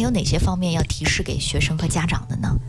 有哪些方面要提示给学生和家长的呢？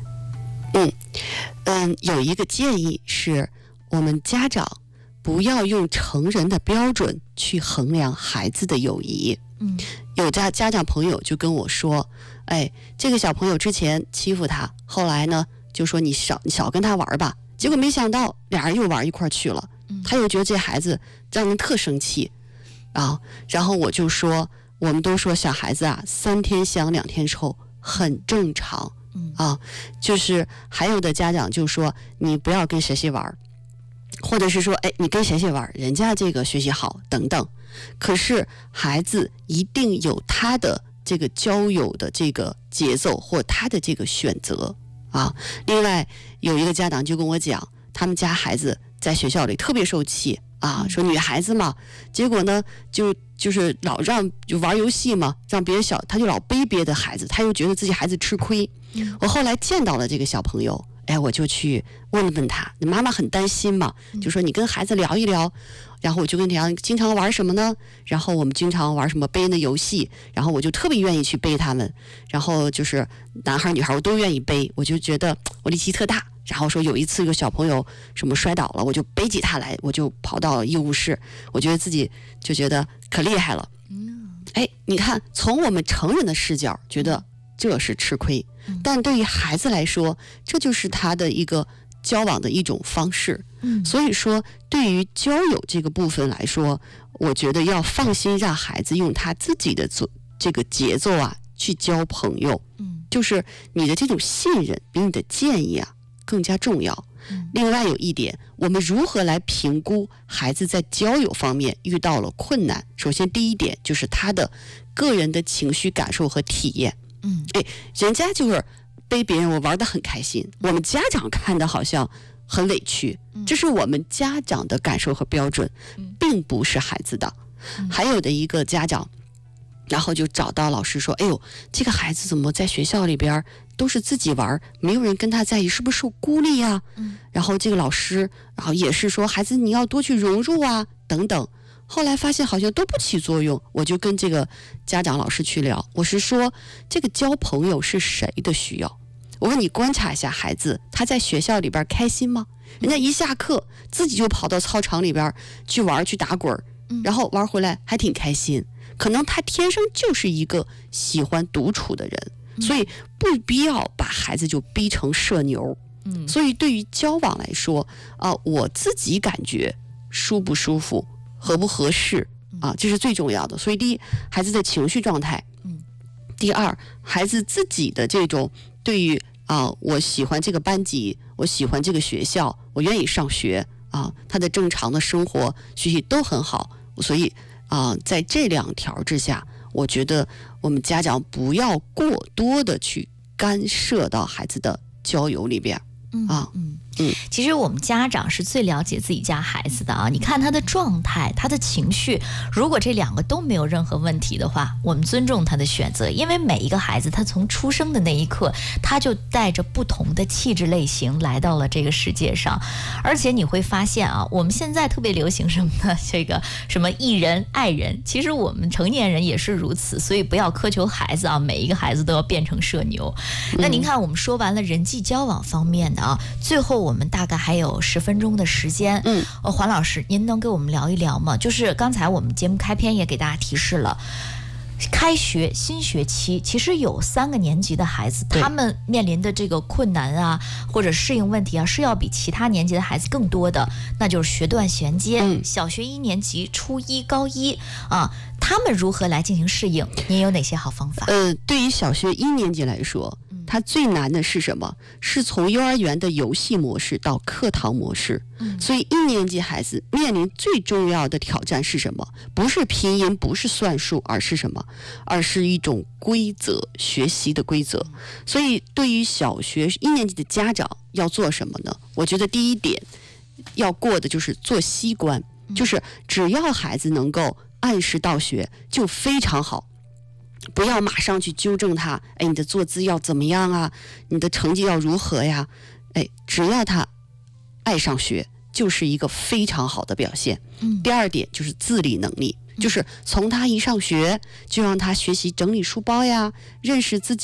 有一个建议是，我们家长不要用成人的标准去衡量孩子的友谊。有家长朋友就跟我说，这个小朋友之前欺负他，后来呢就说你少跟他玩吧，结果没想到俩人又玩一块去了，他又觉得这孩子让人特生气啊。然后我就说，我们都说小孩子啊，3天香2天臭很正常啊。就是还有的家长就说你不要跟谁玩，或者是说你跟谁玩，人家这个学习好等等。可是孩子一定有他的这个交友的这个节奏或他的这个选择啊。另外有一个家长就跟我讲，他们家孩子在学校里特别受气啊，说女孩子嘛，结果呢就是老让就玩游戏嘛，让别人他就老背别的孩子，他又觉得自己孩子吃亏。我后来见到了这个小朋友，我就去问了问他，妈妈很担心嘛，就说你跟孩子聊一聊。然后我就跟他讲，经常玩什么呢？然后我们经常玩什么背人的游戏，然后我就特别愿意去背他们，然后就是男孩女孩我都愿意背，我就觉得我力气特大。然后说有一次有个小朋友什么摔倒了，我就背起他来，我就跑到医务室，我觉得自己就觉得可厉害了。你看从我们成人的视角觉得这是吃亏，但对于孩子来说，这就是他的一个交往的一种方式。所以说对于交友这个部分来说，我觉得要放心让孩子用他自己的这个节奏啊去交朋友。就是你的这种信任比你的建议啊更加重要。另外有一点，我们如何来评估孩子在交友方面遇到了困难？首先第一点就是他的个人的情绪感受和体验。人家就是背别人我玩得很开心，我们家长看的好像很委屈，这是我们家长的感受和标准，并不是孩子的。还有的一个家长然后就找到老师说，这个孩子怎么在学校里边都是自己玩，没有人跟他在一起，是不是受孤立啊？然后这个老师然后也是说，孩子你要多去融入啊等等。后来发现好像都不起作用，我就跟这个家长老师去聊，我是说这个交朋友是谁的需要？我说你观察一下孩子，他在学校里边开心吗？人家一下课自己就跑到操场里边去玩去打滚，然后玩回来还挺开心。可能他天生就是一个喜欢独处的人，所以不必要把孩子就逼成社牛。所以对于交往来说我自己感觉舒不舒服合不合适这是最重要的。所以第一，孩子的情绪状态，第二，孩子自己的这种对于我喜欢这个班级，我喜欢这个学校，我愿意上学他的正常的生活学习都很好。所以在这2条之下，我觉得我们家长不要过多的去干涉到孩子的交友里边其实我们家长是最了解自己家孩子的你看他的状态，他的情绪，如果这2个都没有任何问题的话，我们尊重他的选择。因为每一个孩子他从出生的那一刻，他就带着不同的气质类型来到了这个世界上。而且你会发现我们现在特别流行什么呢？这个什么艺人爱人，其实我们成年人也是如此。所以不要苛求孩子每一个孩子都要变成社牛。那您看我们说完了人际交往方面的最后我们大概还有10分钟的时间。黄老师，您能给我们聊一聊吗？就是刚才我们节目开篇也给大家提示了，开学新学期其实有3个年级的孩子，他们面临的这个困难或者适应问题是要比其他年级的孩子更多的，那就是学段衔接。小学1年级、初一、高一他们如何来进行适应？您有哪些好方法？ 对于小学1年级来说，它最难的是什么？是从幼儿园的游戏模式到课堂模式。所以1年级孩子面临最重要的挑战是什么？不是拼音，不是算术，而是什么？而是一种规则，学习的规则。所以对于小学1年级的家长要做什么呢？我觉得第一点要过的就是做习惯，就是只要孩子能够按时到学就非常好，不要马上去纠正他，你的坐姿要怎么样啊，你的成绩要如何呀，只要他爱上学就是一个非常好的表现。第二点就是自理能力，就是从他一上学就让他学习整理书包呀，认识自己